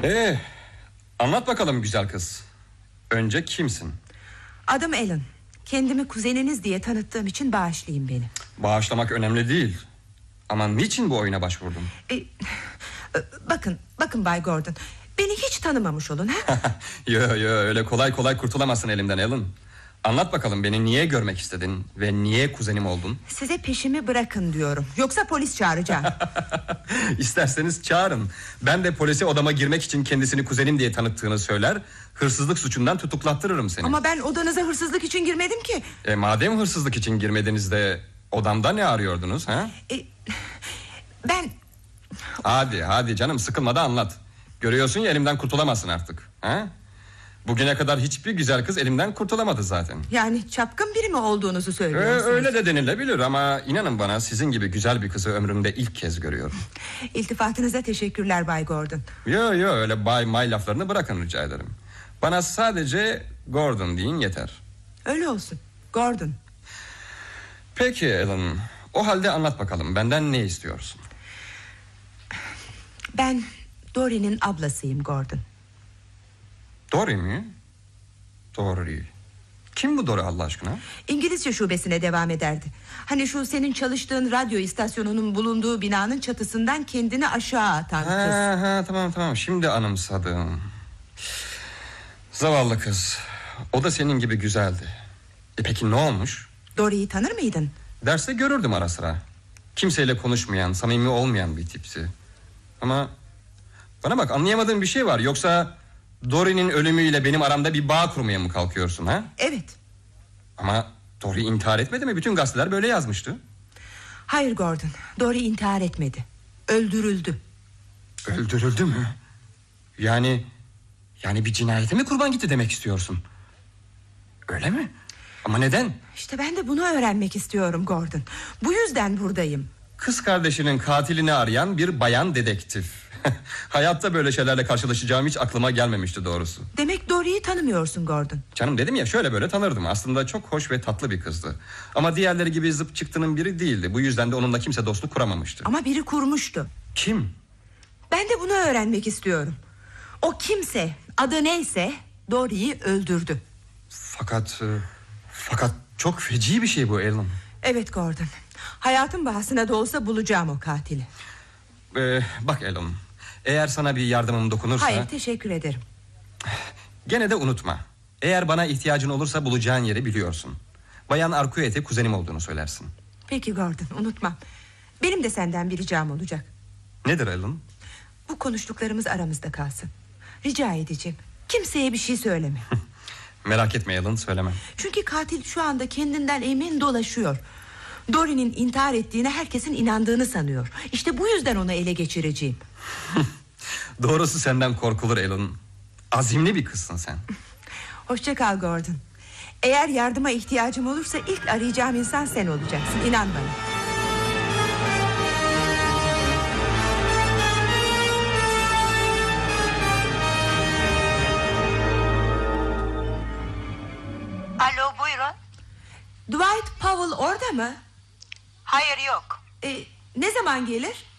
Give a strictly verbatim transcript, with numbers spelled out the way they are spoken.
Ee, anlat bakalım güzel kız. Önce kimsin? Adım Alan. Kendimi kuzeniniz diye tanıttığım için bağışlayın beni. Bağışlamak önemli değil. Ama niçin bu oyuna başvurdun? Ee, bakın, bakın Bay Gordon. Beni hiç tanımamış olun. Yo yo, öyle kolay kolay kurtulamazsın elimden Alan. Anlat bakalım, beni niye görmek istedin ve niye kuzenim oldun? Size peşimi bırakın diyorum. Yoksa polis çağıracağım. İsterseniz çağırın. Ben de polise odama girmek için kendisini kuzenim diye tanıttığını söyler, hırsızlık suçundan tutuklattırırım seni. Ama ben odanıza hırsızlık için girmedim ki. E madem hırsızlık için girmediniz de odamda ne arıyordunuz ha? E, ben... Hadi hadi canım, sıkılma da anlat. Görüyorsun ya, elimden kurtulamazsın artık. Ha? Bugüne kadar hiçbir güzel kız elimden kurtulamadı zaten. Yani çapkın biri mi olduğunuzu Ee, söylüyorsunuz? öyle de denilebilir ama inanın bana, sizin gibi güzel bir kızı ömrümde ilk kez görüyorum. İltifatınıza teşekkürler Bay Gordon. Yo yo, öyle bay may laflarını bırakın rica ederim. Bana sadece Gordon deyin yeter. Öyle olsun, Gordon. Peki Alan, o halde anlat bakalım, benden ne istiyorsun? Ben Dory'nin ablasıyım Gordon. Dory mi? Dory. Kim bu Dory Allah aşkına? İngilizce şubesine devam ederdi. Hani şu senin çalıştığın radyo istasyonunun bulunduğu binanın çatısından kendini aşağı atan ha, kız. Ha, tamam tamam, şimdi anımsadım. Zavallı kız. O da senin gibi güzeldi. E peki ne olmuş? Dory'yi tanır mıydın? Derste görürdüm ara sıra. Kimseyle konuşmayan, samimi olmayan bir tipsi. Ama bana bak, anlayamadığım bir şey var. Yoksa Dory'nin ölümüyle benim aramda bir bağ kurmaya mı kalkıyorsun ha? Evet. Ama Dory intihar etmedi mi? Bütün gazeteler böyle yazmıştı. Hayır Gordon, Dory intihar etmedi. Öldürüldü. Öldürüldü mü? Yani Yani bir cinayete mi kurban gitti demek istiyorsun? Öyle mi? Ama neden? İşte ben de bunu öğrenmek istiyorum Gordon. Bu yüzden buradayım. Kız kardeşinin katilini arayan bir bayan dedektif. Hayatta böyle şeylerle karşılaşacağım hiç aklıma gelmemişti doğrusu. Demek Dory'yi tanımıyorsun Gordon. Canım, dedim ya, şöyle böyle tanırdım. Aslında çok hoş ve tatlı bir kızdı. Ama diğerleri gibi zıp çıktının biri değildi. Bu yüzden de onunla kimse dostluk kuramamıştı. Ama biri kurmuştu. Kim? Ben de bunu öğrenmek istiyorum. O kimse, adı neyse, Dory'yi öldürdü. Fakat Fakat çok feci bir şey bu Alan. Evet Gordon. Hayatın bahasına da olsa bulacağım o katili. Ee, bak Alan, eğer sana bir yardımım dokunursa... Hayır, teşekkür ederim. Gene de unutma. Eğer bana ihtiyacın olursa bulacağın yeri biliyorsun. Bayan Arquette kuzenim olduğunu söylersin. Peki Gordon, unutmam. Benim de senden bir ricam olacak. Nedir Alan? Bu konuştuklarımız aramızda kalsın. Rica edeceğim, kimseye bir şey söyleme. Merak etme Alan, söylemem. Çünkü katil şu anda kendinden emin dolaşıyor. Dory'nin intihar ettiğine herkesin inandığını sanıyor. İşte bu yüzden onu ele geçireceğim. Doğrusu senden korkulur Alan. Azimli bir kızsın sen. Hoşça kal Gordon. Eğer yardıma ihtiyacım olursa ilk arayacağım insan sen olacaksın. İnan bana. Alo, buyurun. Dwight Powell orada mı? Hayır, yok. Ee, ne zaman gelir?